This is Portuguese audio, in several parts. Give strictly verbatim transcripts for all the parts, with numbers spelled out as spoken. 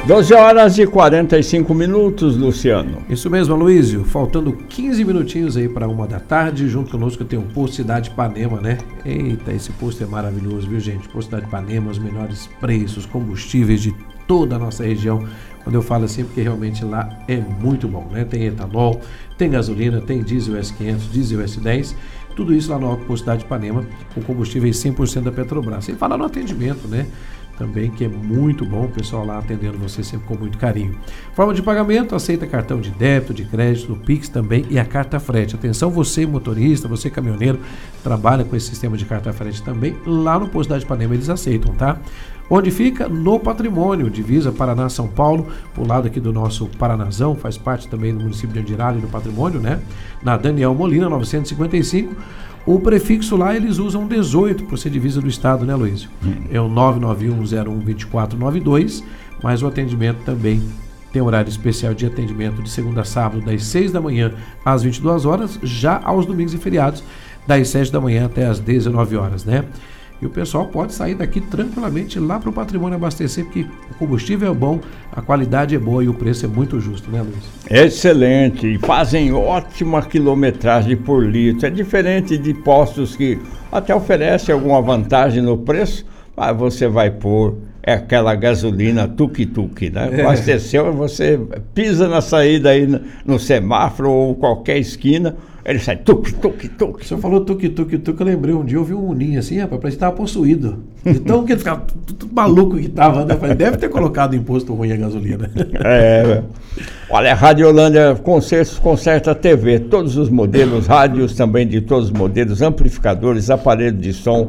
doze horas e quarenta e cinco minutos, Luciano. Isso mesmo, Aloysio. Faltando quinze minutinhos aí para uma da tarde. Junto conosco tem o Posto Cidade Ipanema, né? Eita, esse posto é maravilhoso, viu, gente? Posto Cidade Ipanema, os melhores preços, combustíveis de toda a nossa região. Quando eu falo assim, porque realmente lá é muito bom, né? Tem etanol, tem gasolina, tem diesel S quinhentos, diesel S dez. Tudo isso lá no Alto Posto Cidade Ipanema, com combustíveis cem por cento da Petrobras. Sem falar no atendimento, né? Também, que é muito bom, o pessoal lá atendendo você sempre com muito carinho. Forma de pagamento, aceita cartão de débito, de crédito, o Pix também e a carta frete. Atenção, você motorista, você caminhoneiro, trabalha com esse sistema de carta frete também, lá no Posto Cidade Ipanema eles aceitam, tá? Onde fica? No Patrimônio, divisa Paraná-São Paulo, pro lado aqui do nosso Paranazão, faz parte também do município de Andiralho, do Patrimônio, né? Na Daniel Molina, novecentos e cinquenta e cinco. O prefixo lá eles usam dezoito por ser divisa do estado, né, Luísio? Hum. É o nove nove um zero um dois quatro nove dois, mas o atendimento também tem horário especial de atendimento de segunda a sábado, das seis da manhã às vinte e duas horas, já aos domingos e feriados, das sete da manhã até às dezenove horas, né? E o pessoal pode sair daqui tranquilamente lá para o Patrimônio abastecer, porque o combustível é bom, a qualidade é boa e o preço é muito justo, né, Luiz? Excelente, e fazem ótima quilometragem por litro. É diferente de postos que até oferecem alguma vantagem no preço, mas você vai pôr é aquela gasolina tuk-tuk, né? É. Abasteceu, você pisa na saída aí no, no semáforo ou qualquer esquina, ele sai tuk, tuk, tuk. O senhor falou tuk, tuk, tuk, eu lembrei, um dia eu vi um ninho assim, rapaz, parece que estava possuído. Então que ele ficava tudo, tudo maluco que estava, né? Deve ter colocado imposto ruim a gasolina. É, olha, a Radiolândia Concertos conserta a T V, todos os modelos, rádios também de todos os modelos, amplificadores, aparelhos de som,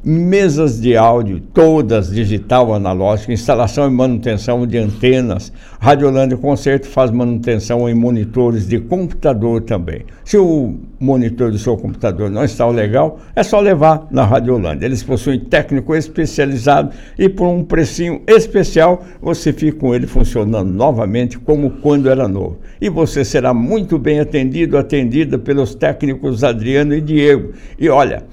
mesas de áudio, todas digital, analógica, instalação e manutenção de antenas. Radiolândia Concerto faz manutenção em monitores de computador também. Se o monitor do seu computador não está legal, é só levar na Radiolândia. Eles possuem técnico especializado e por um precinho especial você fica com ele funcionando novamente como quando era novo. E você será muito bem atendido, atendida pelos técnicos Adriano e Diego. E olha,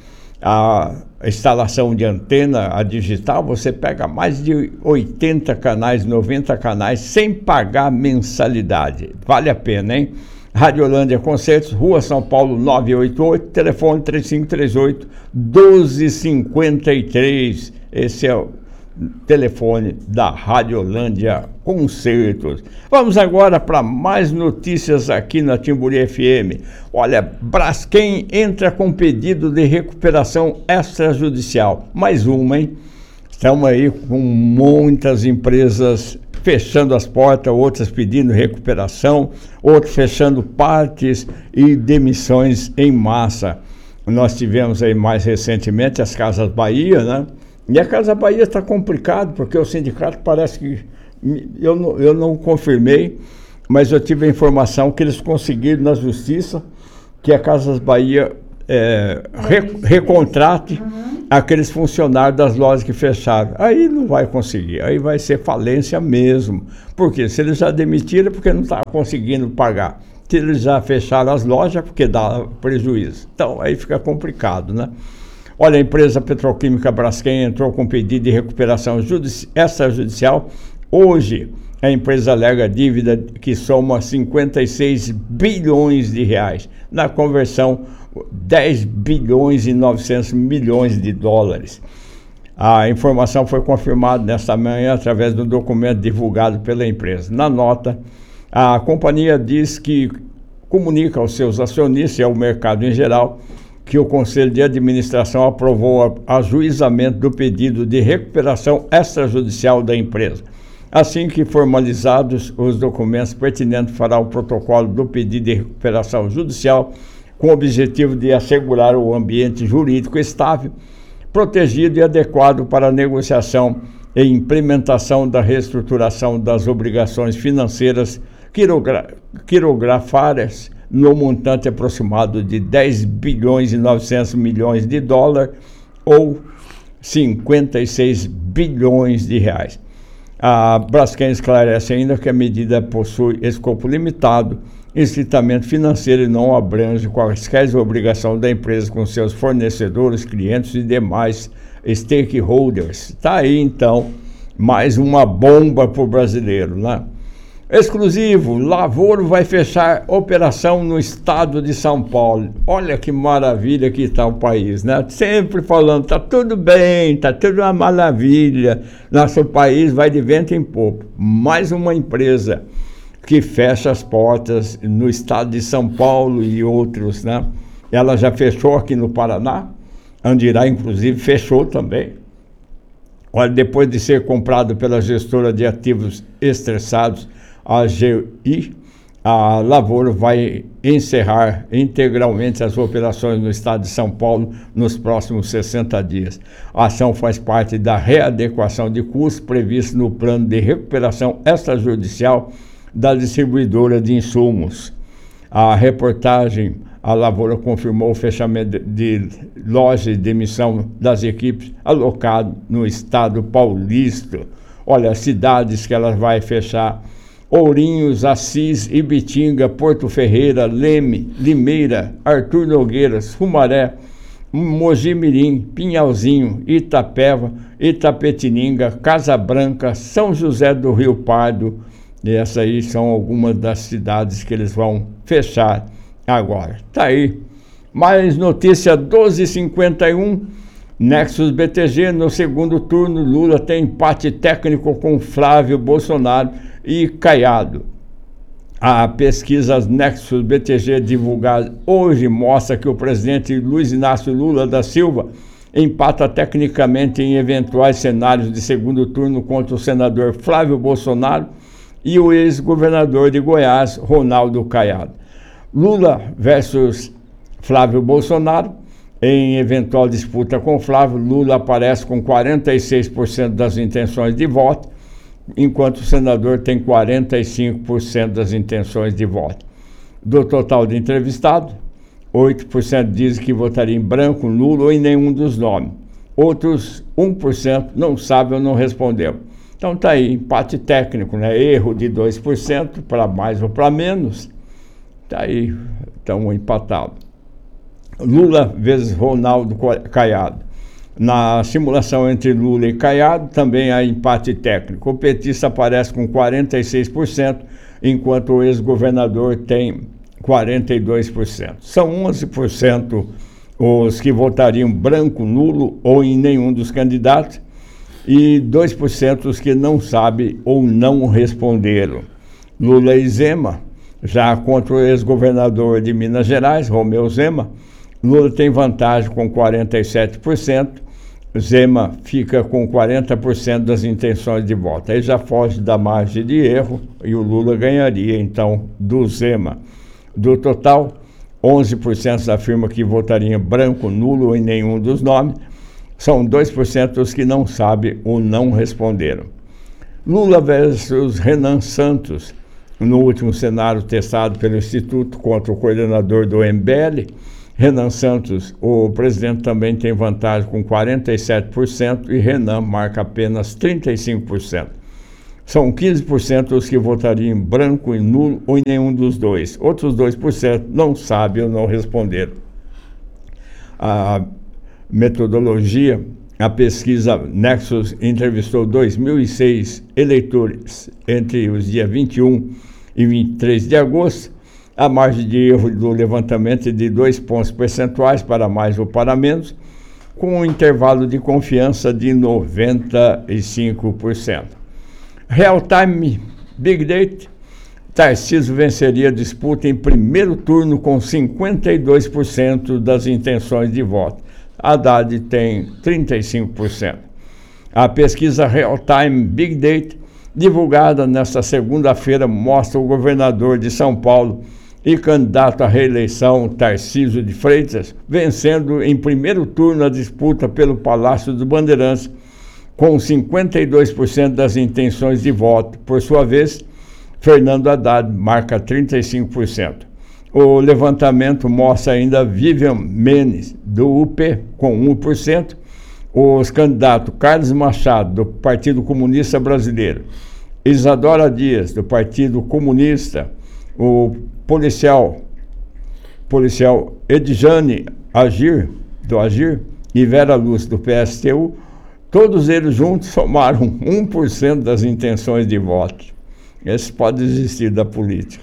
a instalação de antena, a digital, você pega mais de oitenta canais, noventa canais, sem pagar mensalidade. Vale a pena, hein? Radiolândia Concertos, Rua São Paulo nove oito oito, telefone três cinco três oito, doze cinquenta e três. Esse é o telefone da Radiolândia Concertos. Vamos agora para mais notícias aqui na Timburi F M. Olha, Braskem entra com pedido de recuperação extrajudicial. Mais uma, hein? Estamos aí com muitas empresas fechando as portas, outras pedindo recuperação, outras fechando partes e demissões em massa. Nós tivemos aí mais recentemente as Casas Bahia, né? E a Casa Bahia está complicado, porque o sindicato parece que, eu não, eu não confirmei, mas eu tive a informação que eles conseguiram na justiça que a Casas Bahia é, re, recontrate uhum. aqueles funcionários das lojas que fecharam. Aí não vai conseguir, aí vai ser falência mesmo. Porque se eles já demitiram, é porque não estavam conseguindo pagar. Se eles já fecharam as lojas, é porque dá prejuízo. Então aí fica complicado, né? Olha, a empresa petroquímica Braskem entrou com pedido de recuperação judici- extrajudicial. Hoje, a empresa alega dívida que soma cinquenta e seis bilhões de reais. Na conversão, dez bilhões e novecentos milhões de dólares. A informação foi confirmada nesta manhã através do documento divulgado pela empresa. Na nota, a companhia diz que comunica aos seus acionistas e ao mercado em geral que o Conselho de Administração aprovou o ajuizamento do pedido de recuperação extrajudicial da empresa. Assim que formalizados os documentos pertinentes, fará o protocolo do pedido de recuperação judicial com o objetivo de assegurar o ambiente jurídico estável, protegido e adequado para a negociação e implementação da reestruturação das obrigações financeiras quirogra- quirografárias no montante aproximado de dez bilhões e novecentos milhões de dólares ou cinquenta e seis bilhões de reais. A Braskem esclarece ainda que a medida possui escopo limitado, estritamente financeiro e não abrange quaisquer obrigações da empresa com seus fornecedores, clientes e demais stakeholders. Está aí então mais uma bomba para o brasileiro, né? Exclusivo, Lavoro vai fechar operação no estado de São Paulo. Olha que maravilha que está o país, né? Sempre falando, tá tudo bem, tá tudo uma maravilha. Nosso país vai de vento em popa. Mais uma empresa que fecha as portas no estado de São Paulo e outros, né? Ela já fechou aqui no Paraná, Andirá, inclusive, fechou também. Olha, depois de ser comprado pela gestora de ativos estressados, a G I, a Lavoro vai encerrar integralmente as operações no estado de São Paulo nos próximos sessenta dias. A ação faz parte da readequação de custos prevista no plano de recuperação extrajudicial da distribuidora de insumos. A reportagem, a Lavoro confirmou o fechamento de lojas de demissão das equipes alocadas no estado paulista. Olha, as cidades que ela vai fechar: Ourinhos, Assis, Ibitinga, Porto Ferreira, Leme, Limeira, Arthur Nogueira, Sumaré, Mogi Mirim, Pinhalzinho, Itapeva, Itapetininga, Casa Branca, São José do Rio Pardo. E essas aí são algumas das cidades que eles vão fechar agora. Tá aí. Mais notícia, doze e cinquenta e um, Nexus B T G, no segundo turno, Lula tem empate técnico com Flávio Bolsonaro e Caiado. A pesquisa Nexus B T G divulgada hoje mostra que o presidente Luiz Inácio Lula da Silva empata tecnicamente em eventuais cenários de segundo turno contra o senador Flávio Bolsonaro e o ex-governador de Goiás, Ronaldo Caiado. Lula versus Flávio Bolsonaro. Em eventual disputa com Flávio, Lula aparece com quarenta e seis por cento das intenções de voto, enquanto o senador tem quarenta e cinco por cento das intenções de voto. Do total de entrevistados, oito por cento dizem que votaria em branco, nulo ou em nenhum dos nomes. Outros um por cento não sabe ou não respondeu. Então está aí, empate técnico, né? Erro de dois por cento para mais ou para menos. Está aí, estão empatados. Lula vezes Ronaldo Caiado. Na simulação entre Lula e Caiado, também há empate técnico. O petista aparece com quarenta e seis por cento, enquanto o ex-governador tem quarenta e dois por cento. São onze por cento os que votariam branco, nulo ou em nenhum dos candidatos, e dois por cento os que não sabem ou não responderam. Lula e Zema, já contra o ex-governador de Minas Gerais, Romeu Zema, Lula tem vantagem com quarenta e sete por cento, Zema fica com quarenta por cento das intenções de voto. Aí já foge da margem de erro e o Lula ganharia, então, do Zema. Do total, onze por cento afirma que votaria branco, nulo ou em nenhum dos nomes. São dois por cento os que não sabem ou não responderam. Lula versus Renan Santos. No último cenário testado pelo Instituto contra o coordenador do M B L, Renan Santos, o presidente, também tem vantagem com quarenta e sete por cento e Renan marca apenas trinta e cinco por cento. São quinze por cento os que votariam em branco, em nulo ou em nenhum dos dois. Outros dois por cento não sabem ou não responderam. A metodologia, a pesquisa Nexus entrevistou dois mil e seis eleitores entre os dias vinte e um e vinte e três de agosto. A margem de erro do levantamento é de dois pontos percentuais para mais ou para menos, com um intervalo de confiança de noventa e cinco por cento. Real Time Big Data, Tarcísio venceria a disputa em primeiro turno com cinquenta e dois por cento das intenções de voto. Haddad tem trinta e cinco por cento. A pesquisa Real Time Big Data, divulgada nesta segunda-feira, mostra o governador de São Paulo e candidato à reeleição, Tarcísio de Freitas, vencendo em primeiro turno a disputa pelo Palácio dos Bandeirantes, com cinquenta e dois por cento das intenções de voto. Por sua vez, Fernando Haddad marca trinta e cinco por cento. O levantamento mostra ainda Vivian Menes, do U P, com um por cento, os candidatos Carlos Machado, do Partido Comunista Brasileiro, Isadora Dias, do Partido Comunista, o policial, policial Edjane Agir, do Agir, e Vera Lúcia, do P S T U, Todos eles juntos somaram um por cento das intenções de voto. Esse pode existir da política.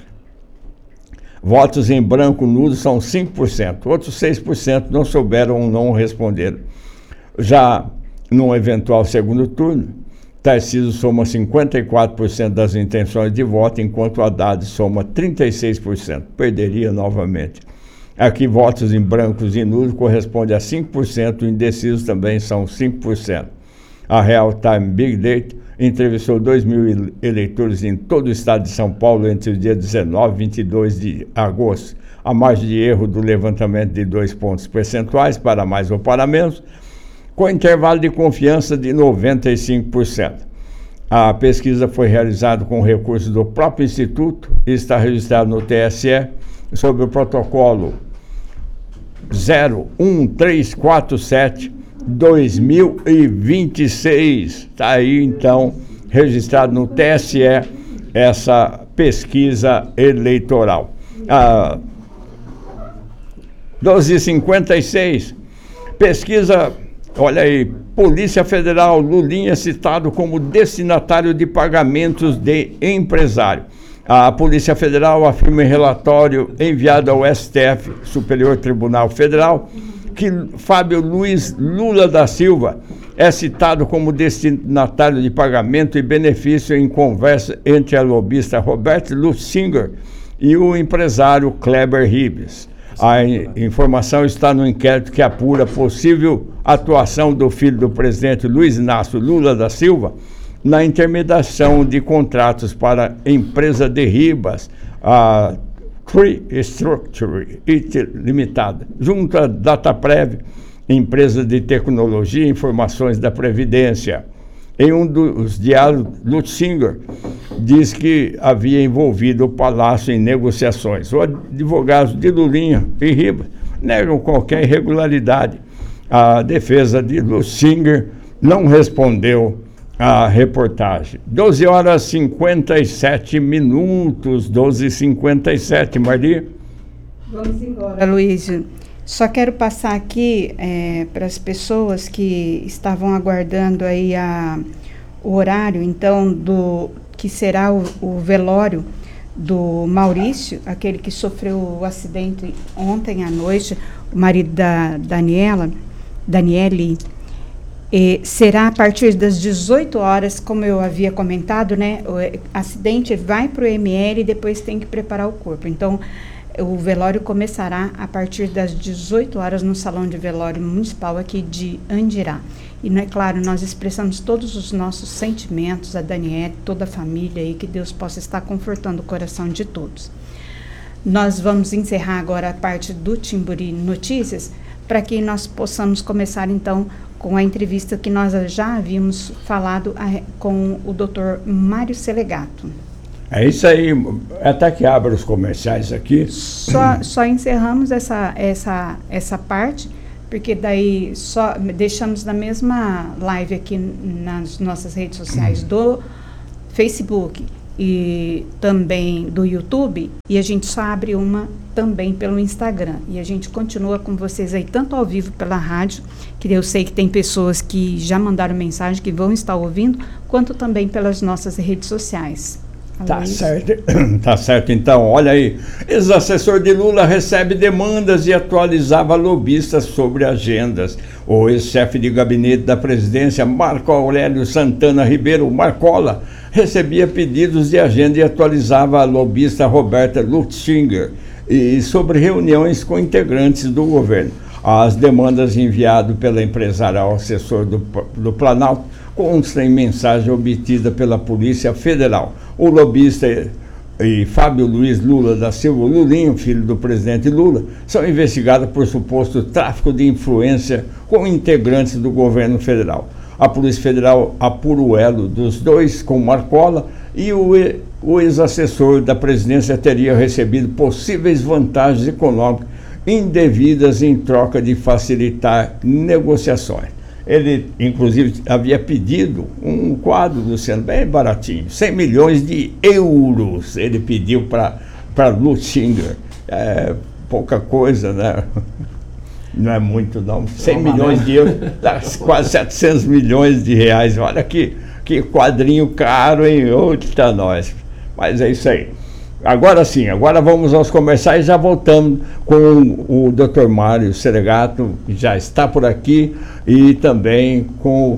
Votos em branco nulo são cinco por cento. Outros seis por cento não souberam ou não responderam. Já num eventual segundo turno, Tarcísio soma cinquenta e quatro por cento das intenções de voto, enquanto Haddad soma trinta e seis por cento. Perderia novamente. Aqui, votos em brancos e nulos corresponde a cinco por cento, indecisos também são cinco por cento. A Real Time Big Data entrevistou dois mil eleitores em todo o estado de São Paulo entre os dias dezenove e vinte e dois de agosto. A margem de erro do levantamento de dois pontos percentuais, para mais ou para menos, com intervalo de confiança de noventa e cinco por cento. A pesquisa foi realizada com recurso do próprio Instituto e está registrado no T S E sob o protocolo zero um três quatro sete dois mil e vinte e seis. Está aí, então, registrado no T S E essa pesquisa eleitoral. Ah, doze e cinquenta e seis, pesquisa, olha aí, Polícia Federal, Lulinha citado como destinatário de pagamentos de empresário. A Polícia Federal afirma em relatório enviado ao S T F, Superior Tribunal Federal, que Fábio Luiz Lula da Silva é citado como destinatário de pagamento e benefício em conversa entre a lobista Roberta Lutzinger e o empresário Kleber Ribes. A informação está no inquérito que apura possível atuação do filho do presidente Luiz Inácio Lula da Silva na intermediação de contratos para a empresa de Ribas, a Tree Structure Limitada, junto à Dataprev, empresa de tecnologia e informações da Previdência. Em um dos diálogos, Lutzinger diz que havia envolvido o Palácio em negociações. Os advogados de Lulinha e Ribas negam qualquer irregularidade. A defesa de Lutzinger não respondeu à reportagem. doze horas e cinquenta e sete minutos, doze e cinquenta e sete, Marli. Vamos embora, Luísio. Só quero passar aqui é, para as pessoas que estavam aguardando aí a, o horário, então, do que será o, o velório do Maurício, aquele que sofreu o acidente ontem à noite, o marido da Daniela, Daniele, e será a partir das dezoito horas, como eu havia comentado, né? O acidente vai para o M L e depois tem que preparar o corpo. Então, o velório começará a partir das dezoito horas no Salão de Velório Municipal aqui de Andirá. E, não é claro, nós expressamos todos os nossos sentimentos, a Daniela, toda a família, e que Deus possa estar confortando o coração de todos. Nós vamos encerrar agora a parte do Timburi Notícias, para que nós possamos começar, então, com a entrevista que nós já havíamos falado a, com o doutor Mário Selegato. É isso aí, até que abra os comerciais aqui. Só, só encerramos essa, essa, essa parte, porque daí só deixamos na mesma live aqui nas nossas redes sociais do Facebook e também do YouTube, e a gente só abre uma também pelo Instagram, e a gente continua com vocês aí, tanto ao vivo pela rádio, que eu sei que tem pessoas que já mandaram mensagem, que vão estar ouvindo, quanto também pelas nossas redes sociais. Tá certo, tá certo. Então, olha aí, ex-assessor de Lula recebe demandas e atualizava lobistas sobre agendas. O ex-chefe de gabinete da presidência, Marco Aurélio Santana Ribeiro, Marcola, recebia pedidos de agenda e atualizava a lobista Roberta Lutzinger e sobre reuniões com integrantes do governo. As demandas enviadas pela empresária ao assessor do, do Planalto constam em mensagem obtida pela Polícia Federal. O lobista e Fábio Luiz Lula da Silva Lulinho, filho do presidente Lula, são investigados por suposto tráfico de influência com integrantes do governo federal. A Polícia Federal apura o elo dos dois com Marcola e o, o ex-assessor da presidência teria recebido possíveis vantagens econômicas indevidas em troca de facilitar negociações. Ele, inclusive, havia pedido um quadro, Luciano, bem baratinho, cem milhões de euros. Ele pediu para Lutzinger. É pouca coisa, né? Não é muito, não. cem milhões de euros, dá quase setecentos milhões de reais. Olha que, que quadrinho caro, hein? Outra nós. Mas é isso aí. Agora sim, agora vamos aos comerciais e já voltamos com o doutor Mário Seregato, que já está por aqui, e também com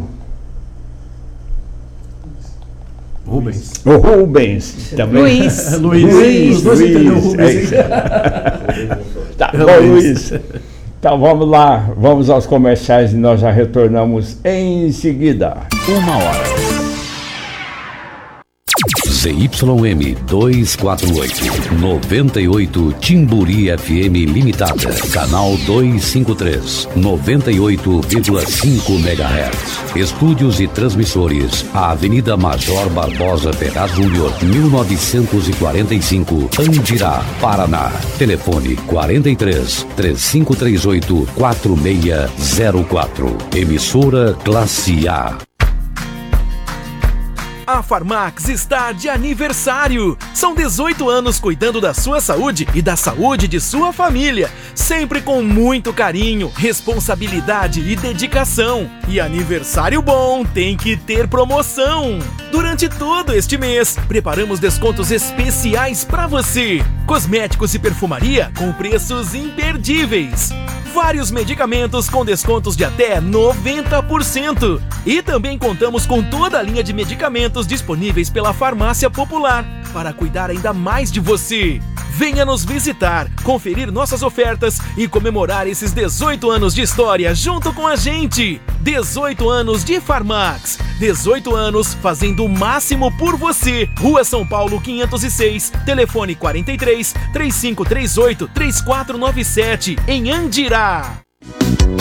o Rubens. O Rubens também. Luiz. Luiz. Luiz. Os dois entenderam o Luiz. Rubens. É tá bom, Luiz. Então vamos lá, vamos aos comerciais e nós já retornamos em seguida. Uma hora. Z Y M duzentos e quarenta e oito, noventa e oito Timburi F M Limitada, canal duzentos e cinquenta e três, noventa e oito vírgula cinco megahertz. Estúdios e transmissores, a Avenida Major Barbosa Ferraz Júnior, mil novecentos e quarenta e cinco, Andirá, Paraná. Telefone quarenta e três, três cinco três oito, quatro seis zero quatro. Emissora Classe A. A Farmax está de aniversário. São dezoito anos cuidando da sua saúde e da saúde de sua família, sempre com muito carinho, responsabilidade e dedicação. E aniversário bom tem que ter promoção. Durante todo este mês, preparamos descontos especiais para você. Cosméticos e perfumaria com preços imperdíveis. Vários medicamentos com descontos de até noventa por cento. E também contamos com toda a linha de medicamentos disponíveis pela Farmácia Popular, para cuidar ainda mais de você. Venha nos visitar, conferir nossas ofertas e comemorar esses dezoito anos de história junto com a gente. dezoito anos de Farmax. dezoito anos fazendo o máximo por você. Rua São Paulo quinhentos e seis, telefone quarenta e três, três cinco três oito, três quatro nove sete, em Andirá.